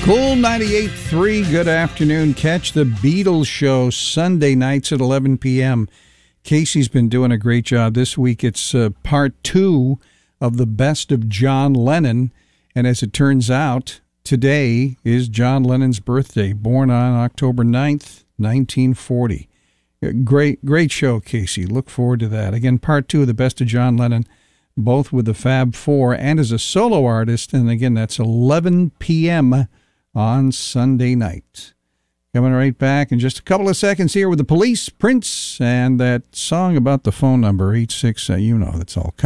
Cool 98.3, good afternoon. Catch the Beatles show Sunday nights at 11 p.m. Casey's been doing a great job this week. It's part 2 of the best of John Lennon. And as it turns out, today is John Lennon's birthday, born on October 9th, 1940. Great show, Casey. Look forward to that. Again, part 2 of the best of John Lennon, both with the Fab Four and as a solo artist. And again, that's 11 p.m. on Sunday night. Coming right back in just a couple of seconds here with the Police, Prince, and that song about the phone number, 86, that's all.